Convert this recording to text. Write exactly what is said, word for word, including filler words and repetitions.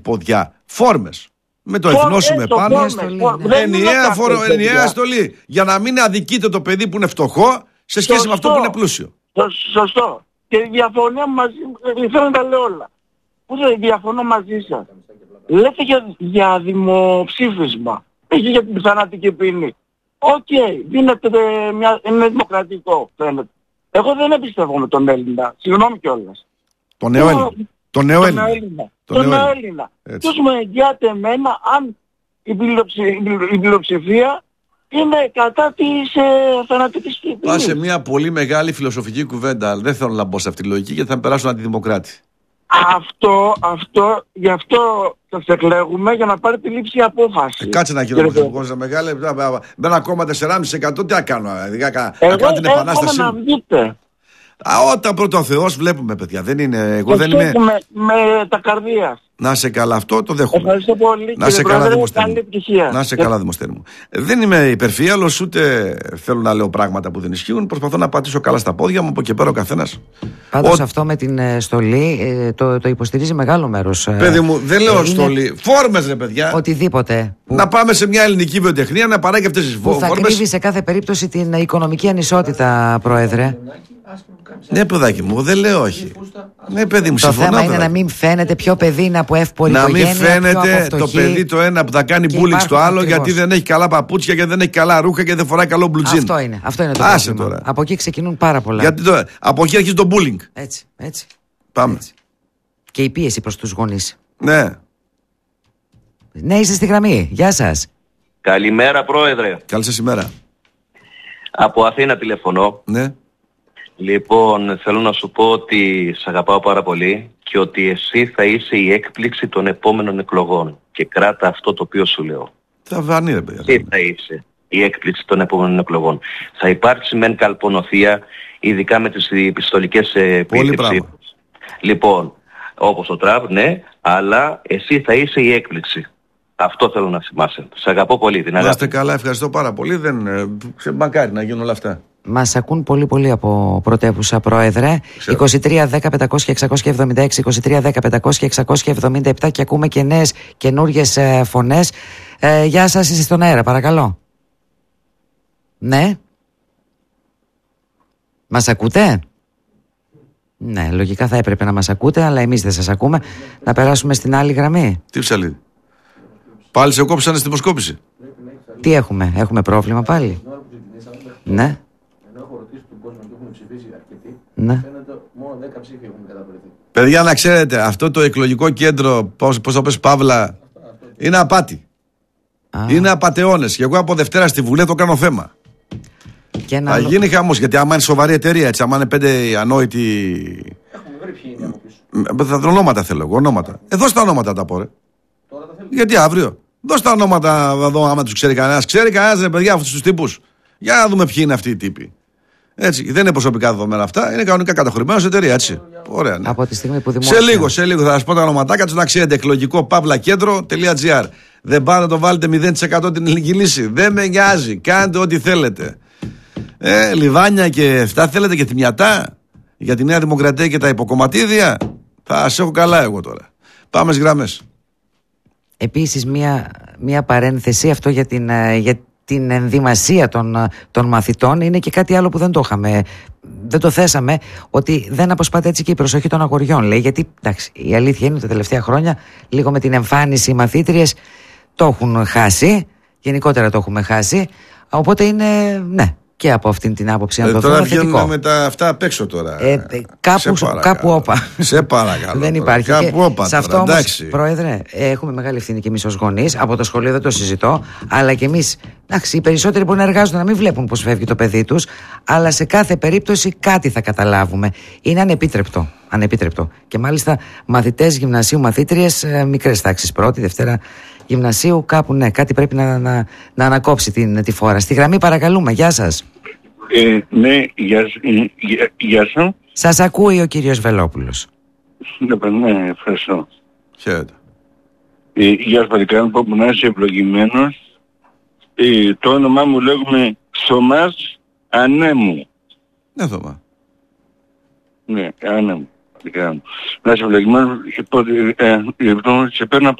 ποδιά. Φόρμες. Με το εθνό σου με πάνω. Ενιαία, φορο, ενιαία στολή. Για να μην αδικείτε το παιδί που είναι φτωχό σε σχέση σωστό. Με αυτό που είναι πλούσιο. Σωστό. Και η διαφωνία μαζί, θέλω να τα λέω όλα. Πού δεν διαφωνώ μαζί σας. Λέτε για, για δημοψήφισμα. Όχι για την θανατική ποινή. Οκ, okay, δίνεται μια, είναι δημοκρατικό φαίνεται. Εγώ δεν εμπιστεύομαι τον Έλληνα. Συγγνώμη κιόλας. Τον νέο Έλληνα. Τον νέο Έλληνα. Τον νέο Έλληνα. Ποιος με εγγυάται εμένα αν η, πλειοψη, η πλειοψηφία είναι κατά της ε, θανατικής ποινής. Πας σε μια πολύ μεγάλη φιλοσοφική κουβέντα. Δεν θέλω να μπω σε αυτή τη λογική γιατί θα με περάσουν αντιδημοκράτη. Αυτό, αυτό, γι' αυτό σας εκλέγουμε για να πάρει τη λήψη απόφαση. Ε, κάτσε να κύριο Πρωθυπουργός, να μεγάλε, με ένα κόμμα τέσσερα κόμμα πέντε τοις εκατό τι να κάνω, δηλαδή να κάνω την επανάσταση. Εγώ να βγείτε. Α, όταν πρώτο ο Θεός βλέπουμε παιδιά, δεν είναι, εγώ δεν είμαι... Με, με τα καρδία. Να σε καλά, αυτό το δέχομαι. Ευχαριστώ πολύ να σε καλά, Δημοστέρη μου. Να σε καλά, Δημοστέρη μου. Δεν είμαι υπερφύαλος, ούτε θέλω να λέω πράγματα που δεν ισχύουν. Προσπαθώ να πατήσω καλά στα πόδια μου, από εκεί πέρα ο καθένας. Πάντως Ο... αυτό με την ε, στολή ε, το, το υποστηρίζει μεγάλο μέρος. Ε, Παιδί μου, δεν λέω ε, στολή. Φόρμες, ρε παιδιά. Οτιδήποτε. Που... Να πάμε σε μια ελληνική βιοτεχνία να παράγει αυτές τις φόρμες. Θα κρύβει σε κάθε περίπτωση την οικονομική ανισότητα, Πρόεδρε. Ναι, παιδάκι μου, δεν λέω όχι. Ναι, παιδί μου, το συμφωνώ, θέμα είναι παιδάκι. να μην φαίνεται ποιο παιδί είναι από εύπορη οικογένεια. Να μην φαίνεται το παιδί το ένα που θα κάνει bullying στο άλλο ακριβώς. Γιατί δεν έχει καλά παπούτσια και δεν έχει καλά ρούχα και δεν φοράει καλό μπλουτζίν. Αυτό είναι, αυτό είναι το Άσε πρόβλημα. Τώρα. Από εκεί ξεκινούν πάρα πολλά. Γιατί το, από εκεί αρχίζει το bullying. Έτσι, έτσι. Πάμε. Έτσι. Και η πίεση προς τους γονείς. Ναι. Ναι, είστε στη γραμμή. Γεια σας. Καλημέρα, Πρόεδρε. Καλή σας ημέρα. Από Αθήνα τηλεφωνώ. Ναι. Λοιπόν, θέλω να σου πω ότι σε αγαπάω πάρα πολύ και ότι εσύ θα είσαι η έκπληξη των επόμενων εκλογών. Και κράτα αυτό το οποίο σου λέω. Θα βανεί, ρε παιδιά. Εσύ θα είσαι η έκπληξη των επόμενων εκλογών. Θα υπάρξει μεν καλπονοθεία, ειδικά με τις επιστολικές επίθεσεις. Λοιπόν, όπως ο Τραμπ, ναι, αλλά εσύ θα είσαι η έκπληξη. Αυτό θέλω να θυμάσαι. Σε αγαπώ πολύ. Την αγάπη. Να είστε καλά, ευχαριστώ πάρα πολύ. Δεν, ε, μακάρι να γίνουν όλα αυτά. Μας ακούν πολύ πολύ από πρωτεύουσα, Πρόεδρε. είκοσι τρία δέκα πεντακόσια εξακόσια εβδομήντα έξι, είκοσι τρία δέκα πεντακόσια εξακόσια εβδομήντα επτά και ακούμε και νέες καινούργιες ε, φωνές. Ε, γεια σας, είστε στον αέρα, παρακαλώ. Ναι. Μας ακούτε? Ναι, λογικά θα έπρεπε να μας ακούτε, αλλά εμείς δεν σας ακούμε. Να περάσουμε στην άλλη γραμμή. Τι ψαλίδι. Πάλι σε κόψανε στη δημοσκόπηση. Τι έχουμε, έχουμε πρόβλημα πάλι? Ναι. Ενώ έχω ρωτήσει τον κόσμο και έχουν ψηφίσει αρκετοί, ναι. Φαίνεται μόνο δέκα ψήφοι έχουν καταπληθεί. Παιδιά, να ξέρετε, αυτό το εκλογικό κέντρο, πώς, πώς το πες, Παύλα, αυτό, αυτό, είναι απάτη. Α. Είναι απατεώνες. Και εγώ από Δευτέρα στη Βουλή το κάνω θέμα. Και θα άλλο... γίνει χαμός, γιατί άμα είναι σοβαρή εταιρεία, έτσι, άμα είναι πέντε ανόητοι. Έχουμε βρει ποιοι είναι από πίσω. Θα ονόματα θέλω εγώ, ονόματα. Ε, δώσ' τα ονόματα τα πω, ρε. Τώρα τα θέλω. Γιατί αύριο. Δώσ' τα ονόματα εδώ, άμα τους ξέρει κανένας. Ξέρει κανένας, ρε παιδιά, αυτούς τους τύπους. Για να δούμε ποιοι είναι αυτοί οι τύποι. Έτσι, δεν είναι προσωπικά δεδομένα αυτά, είναι κανονικά καταχωρημένα σε εταιρεία, έτσι. Ωραία, ναι. Από τη στιγμή που δημόσια... Σε λίγο, σε λίγο θα σας πω τα ονοματάκια τους να ξέρετε. Εκλογικό παύλα κέντρο.gr. Δεν πάτε να το βάλετε μηδέν τοις εκατό την ελληνική λύση. Δεν με νοιάζει. Κάντε ό,τι θέλετε. Ε, λιβάνια και αυτά θέλετε και θυμιατά για τη Νέα Δημοκρατία και τα υποκομματίδια. Θα σας έχω καλά εγώ τώρα. Πάμε στις γραμμές. Επίσης, μία, μία παρένθεση, αυτό για την. Για... την ενδυμασία των, των μαθητών είναι και κάτι άλλο που δεν το είχαμε, δεν το θέσαμε, ότι δεν αποσπάται έτσι και η προσοχή των αγοριών, λέει, γιατί εντάξει, η αλήθεια είναι ότι τα τελευταία χρόνια λίγο με την εμφάνιση οι μαθήτριες το έχουν χάσει, γενικότερα το έχουμε χάσει, οπότε είναι, ναι, και από αυτήν την άποψη, αν ε, το τώρα δούμε, θετικό. βγαίνουν με τα αυτά απ' έξω τώρα. Ε, ε, κάπου, κάπου όπα. Σε παρακαλώ. Δεν υπάρχει. Κάπου όπα. Σε αυτό όμως, Πρόεδρε, έχουμε μεγάλη ευθύνη και εμείς ως γονείς. Από το σχολείο δεν το συζητώ. Αλλά και εμείς, εντάξει, οι περισσότεροι μπορεί να εργάζονται να μην βλέπουν πώς φεύγει το παιδί τους. Αλλά σε κάθε περίπτωση κάτι θα καταλάβουμε. Είναι ανεπίτρεπτο. Ανεπίτρεπτο. Και μάλιστα μαθητές γυμνασίου, μαθήτριες, μικρές τάξεις, πρώτη, δευτέρα γυμνασίου, κάπου ναι, κάτι πρέπει να, να, να ανακόψει την, τη φόρα. Στη γραμμή, παρακαλούμε. Γεια σας. Ε, ναι, γεια, γεια, γεια σας. Σας ακούει ο κύριος Βελόπουλος. Ναι, ευχαριστώ. Χαίρετε. Ε, γεια σας παρακαλώ, που να είσαι ευλογημένος. Ε, το όνομά μου λέγουμε Θωμάς Ανέμου. Ναι, Θωμά. Ναι, Ανέμου. Να είσαι ευλογημένος, λοιπόν, σε παίρνω